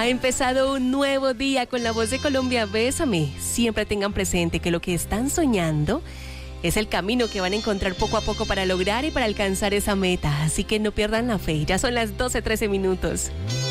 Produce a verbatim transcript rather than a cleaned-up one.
Ha empezado un nuevo día con La Voz de Colombia. Bésame. Siempre tengan presente que lo que están soñando es el camino que van a encontrar poco a poco para lograr y para alcanzar esa meta. Así que no pierdan la fe. Ya son las doce trece minutos.